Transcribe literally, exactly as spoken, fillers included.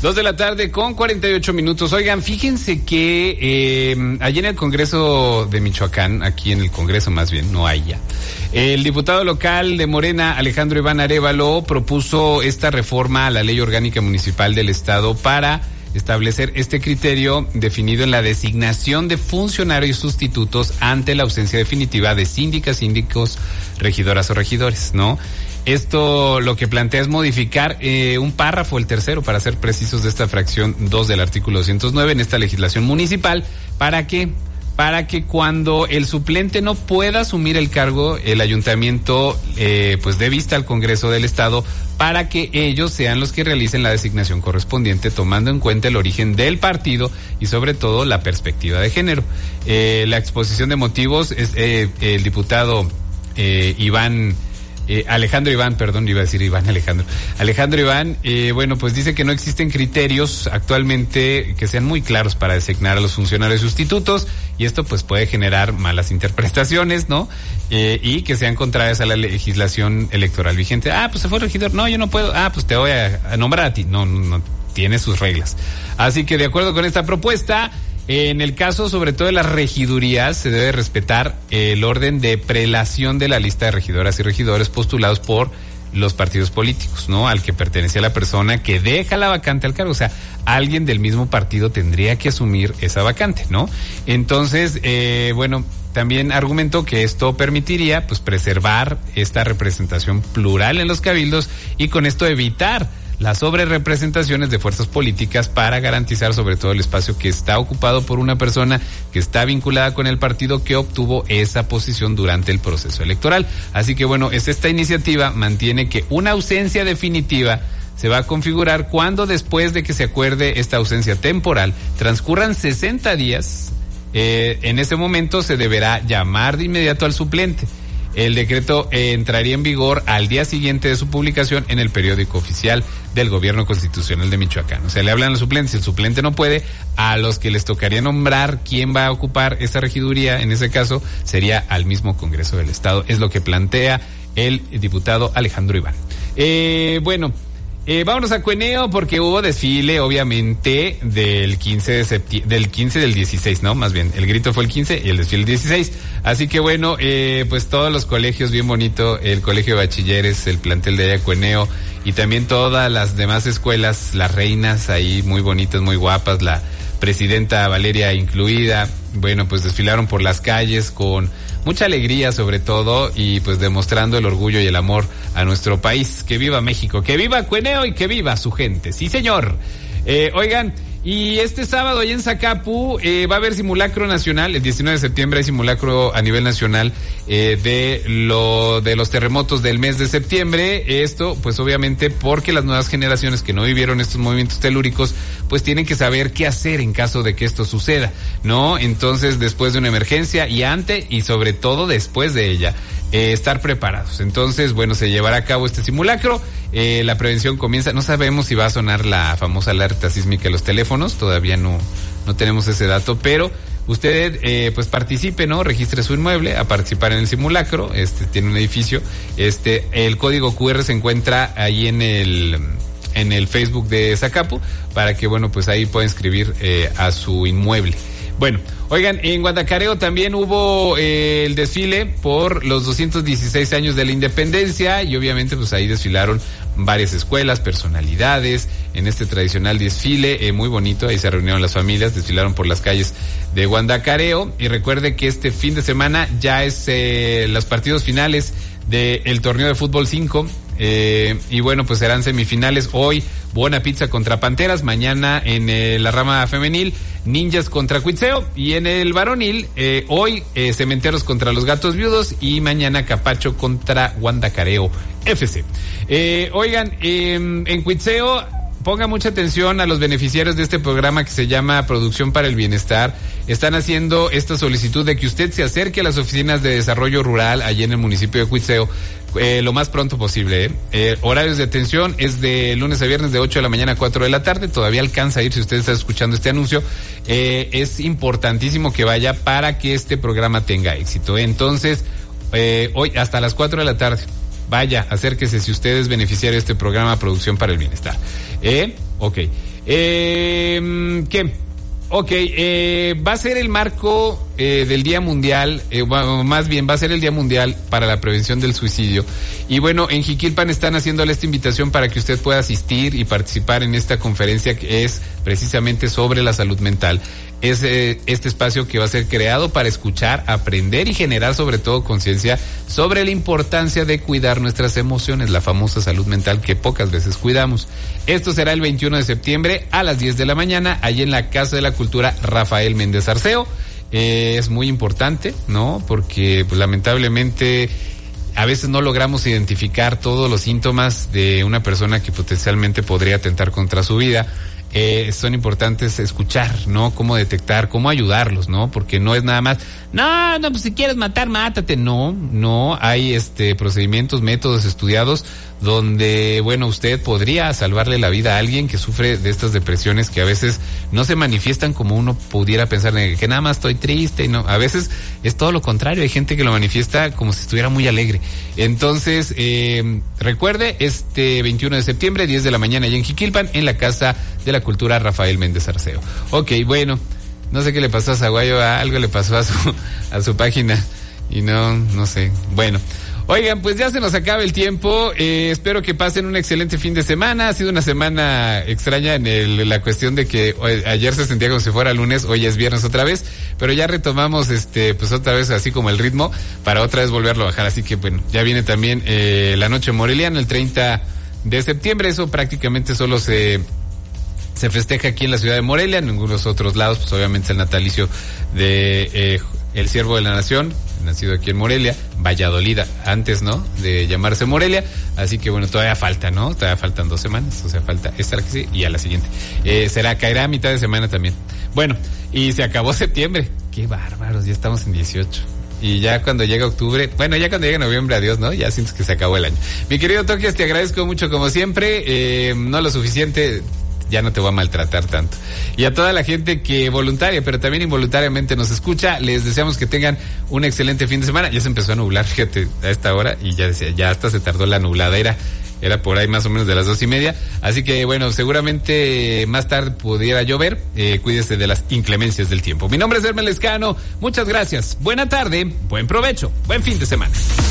Dos de la tarde con cuarenta y ocho minutos. Oigan, fíjense que eh, allí en el Congreso de Michoacán, aquí en el Congreso más bien, no hay ya, el diputado local de Morena, Alejandro Iván Arévalo, propuso esta reforma a la Ley Orgánica Municipal del Estado para establecer este criterio definido en la designación de funcionarios sustitutos ante la ausencia definitiva de síndicas, síndicos, regidoras o regidores, ¿no? Esto lo que plantea es modificar eh, un párrafo, el tercero, para ser precisos, de esta fracción dos del artículo doscientos nueve en esta legislación municipal. ¿Para qué? Para que cuando el suplente no pueda asumir el cargo, el ayuntamiento eh, pues dé vista al Congreso del Estado para que ellos sean los que realicen la designación correspondiente, tomando en cuenta el origen del partido y sobre todo la perspectiva de género. Eh, la exposición de motivos es eh, el diputado eh, Iván Eh, Alejandro Iván, perdón, iba a decir Iván Alejandro. Alejandro Iván, eh, bueno, pues dice que no existen criterios actualmente que sean muy claros para designar a los funcionarios sustitutos y esto pues puede generar malas interpretaciones, ¿no? Eh, y que sean contrarias a la legislación electoral vigente. Ah, pues se fue regidor. No, yo no puedo. Ah, pues te voy a, a nombrar a ti. No, no, no, tiene sus reglas. Así que de acuerdo con esta propuesta, en el caso sobre todo de las regidurías, se debe respetar el orden de prelación de la lista de regidoras y regidores postulados por los partidos políticos, ¿no? Al que pertenece la persona que deja la vacante al cargo. O sea, alguien del mismo partido tendría que asumir esa vacante, ¿no? Entonces, eh, bueno, también argumentó que esto permitiría, pues, preservar esta representación plural en los cabildos y con esto evitar las sobrerepresentaciones de fuerzas políticas para garantizar sobre todo el espacio que está ocupado por una persona que está vinculada con el partido que obtuvo esa posición durante el proceso electoral. Así que bueno, es esta iniciativa mantiene que una ausencia definitiva se va a configurar cuando después de que se acuerde esta ausencia temporal transcurran sesenta días, eh, en ese momento se deberá llamar de inmediato al suplente. El decreto eh, entraría en vigor al día siguiente de su publicación en el periódico oficial del Gobierno Constitucional de Michoacán. O sea, le hablan al suplente. Si el suplente no puede, a los que les tocaría nombrar quién va a ocupar esa regiduría, en ese caso, sería al mismo Congreso del Estado. Es lo que plantea el diputado Alejandro Iván. Eh, bueno, eh, vámonos a Cueneo porque hubo desfile, obviamente, del quince de septiembre, del quince del dieciséis, ¿no? Más bien, el grito fue el quince y el desfile el dieciséis. Así que bueno, eh, pues todos los colegios, bien bonito, el colegio de bachilleres, el plantel de Cueneo y también todas las demás escuelas, las reinas ahí muy bonitas, muy guapas, la presidenta Valeria incluida, bueno, pues desfilaron por las calles con mucha alegría sobre todo y pues demostrando el orgullo y el amor a nuestro país. Que viva México, que viva Cueneo y que viva su gente. Sí, señor. Eh, oigan, y este sábado allá en Zacapu eh, va a haber simulacro nacional. El diecinueve de septiembre hay simulacro a nivel nacional eh, de lo de los terremotos del mes de septiembre. Esto, pues obviamente porque las nuevas generaciones que no vivieron estos movimientos telúricos, pues tienen que saber qué hacer en caso de que esto suceda, ¿no? Entonces, después de una emergencia y ante y sobre todo después de ella, eh, estar preparados. Entonces, bueno, se llevará a cabo este simulacro. Eh, la prevención comienza, no sabemos si va a sonar la famosa alerta sísmica en los teléfonos, todavía no, no tenemos ese dato, pero usted eh, pues participe, ¿no? Registre su inmueble a participar en el simulacro. Este tiene un edificio, este el código cu erre se encuentra ahí en el en el Facebook de Zacapu para que bueno pues ahí pueda inscribir eh, a su inmueble. Bueno, oigan, en Guandacareo también hubo eh, el desfile por los doscientos dieciséis años de la independencia y obviamente pues ahí desfilaron varias escuelas, personalidades en este tradicional desfile, eh, muy bonito. Ahí se reunieron las familias, desfilaron por las calles de Guandacareo y recuerde que este fin de semana ya es eh, los partidos finales del torneo de fútbol cinco. Eh, y bueno, pues serán semifinales hoy, Buena Pizza contra Panteras, mañana en eh, la rama femenil, Ninjas contra Cuitzeo, y en el varonil, eh, hoy eh, Cementeros contra los Gatos Viudos y mañana Capacho contra Guandacareo F C. Eh, oigan, eh, en Cuitzeo, ponga mucha atención a los beneficiarios de este programa que se llama Producción para el Bienestar. Están haciendo esta solicitud de que usted se acerque a las oficinas de desarrollo rural allí en el municipio de Cuitzeo eh, lo más pronto posible. ¿eh? Eh, horarios de atención es de lunes a viernes de ocho de la mañana a cuatro de la tarde. Todavía alcanza a ir si usted está escuchando este anuncio. Eh, es importantísimo que vaya para que este programa tenga éxito. ¿eh? Entonces, eh, hoy hasta las cuatro de la tarde. Vaya, acérquese si usted es beneficiario de este programa Producción para el Bienestar. ¿Eh? Ok. Eh, ¿Qué? Ok, eh, va a ser el marco eh, del Día Mundial, eh, más bien va a ser el Día Mundial para la Prevención del Suicidio. Y bueno, en Jiquilpan están haciéndole esta invitación para que usted pueda asistir y participar en esta conferencia que es precisamente sobre la salud mental. Es eh, este espacio que va a ser creado para escuchar, aprender y generar sobre todo conciencia sobre la importancia de cuidar nuestras emociones, la famosa salud mental que pocas veces cuidamos. Esto será el veintiuno de septiembre a las diez de la mañana, allí en la Casa de la Cultura Rafael Méndez Arceo. Eh, es muy importante, ¿no? Porque pues, lamentablemente a veces no logramos identificar todos los síntomas de una persona que potencialmente podría atentar contra su vida. Eh, son importantes escuchar, ¿no? Cómo detectar, cómo ayudarlos, ¿no? Porque no es nada más, no, no, pues si quieres matar, mátate. No, no, hay este procedimientos, métodos estudiados donde, bueno, usted podría salvarle la vida a alguien que sufre de estas depresiones que a veces no se manifiestan como uno pudiera pensar, que nada más estoy triste, y no, a veces es todo lo contrario, hay gente que lo manifiesta como si estuviera muy alegre. Entonces, eh, recuerde, este veintiuno de septiembre, diez de la mañana, allá en Jiquilpan, en la Casa de la Cultura Rafael Méndez Arceo. Ok, bueno, no sé qué le pasó a Zaguayo, algo le pasó a su, a su página, y no, no sé, bueno. Oigan, pues ya se nos acaba el tiempo, eh, espero que pasen un excelente fin de semana. Ha sido una semana extraña en el, la cuestión de que hoy, ayer se sentía como si fuera lunes, hoy es viernes otra vez, pero ya retomamos este pues otra vez así como el ritmo para otra vez volverlo a bajar, así que bueno, ya viene también eh, la noche moreliana el treinta de septiembre, eso prácticamente solo se se festeja aquí en la ciudad de Morelia, en ningunos otros lados, pues obviamente es el natalicio de eh, el Siervo de la Nación, nacido aquí en Morelia, Valladolid antes, ¿no?, de llamarse Morelia, así que bueno, todavía falta, ¿no? Todavía faltan dos semanas, o sea, falta esta que sí y a la siguiente. Eh, será, caerá a mitad de semana también. Bueno, y se acabó septiembre. Qué bárbaros, ya estamos en dieciocho. Y ya cuando llega octubre, bueno, ya cuando llega noviembre, adiós, ¿no? Ya sientes que se acabó el año. Mi querido Toquias, te agradezco mucho como siempre, eh, no lo suficiente, ya no te voy a maltratar tanto. Y a toda la gente que voluntaria, pero también involuntariamente nos escucha, les deseamos que tengan un excelente fin de semana. Ya se empezó a nublar, fíjate, a esta hora, y ya decía, ya hasta se tardó la nubladera, era por ahí más o menos de las dos y media, así que bueno, seguramente más tarde pudiera llover, eh, cuídese de las inclemencias del tiempo. Mi nombre es Hermes Lescano, muchas gracias, buena tarde, buen provecho, buen fin de semana.